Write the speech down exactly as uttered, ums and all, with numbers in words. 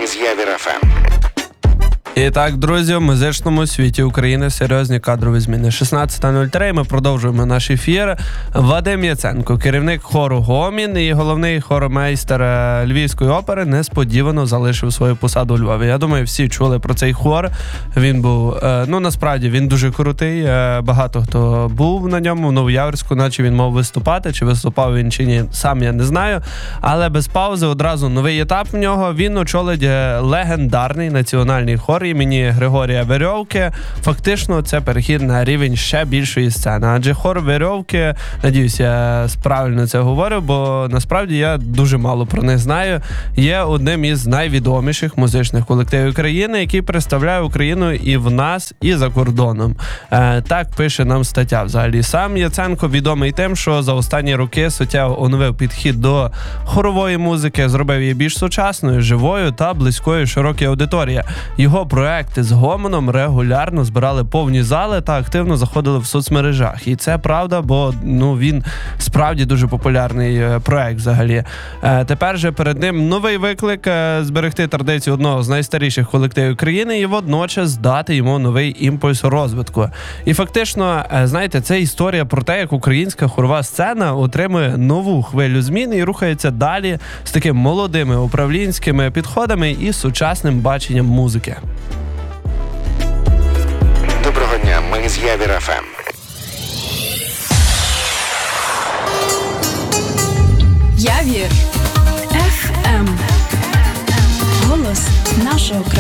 з Явір еф ем. І так, друзі, в музичному світі України серйозні кадрові зміни. шістнадцята нуль три, ми продовжуємо наш ефір. Вадим Яценко, керівник хору «Гомін» і головний хоромейстер Львівської опери, несподівано залишив свою посаду у Львові. Я думаю, всі чули про цей хор. Він був, ну насправді, він дуже крутий. Багато хто був на ньому, в Новояворську, наче він мав виступати, чи виступав він чи ні, сам я не знаю. Але без паузи одразу новий етап в нього. Він очолить легендарний національний хор імені Григорія Верьовки. Фактично, це перехід на рівень ще більшої сцени. Адже хор Верьовки, надіюсь, я правильно це говорю, бо насправді я дуже мало про них знаю, є одним із найвідоміших музичних колективів країни, який представляє Україну і в нас, і за кордоном. Е, так пише нам стаття взагалі. Сам Яценко відомий тим, що за останні роки суттєво оновив підхід до хорової музики, зробив її більш сучасною, живою та близькою широкій аудиторії. Його проекти з «Гомоном» регулярно збирали повні зали та активно заходили в соцмережах. І це правда, бо ну, він справді дуже популярний проект взагалі. Е, тепер же перед ним новий виклик е, зберегти традицію одного з найстаріших колективів країни і водночас дати йому новий імпульс розвитку. І фактично, е, знаєте, це історія про те, як українська хорова сцена отримує нову хвилю змін і рухається далі з такими молодими управлінськими підходами і сучасним баченням музики. Доброго дня, ми з Явір еф ем. Явір еф ем. Голос нашого краю.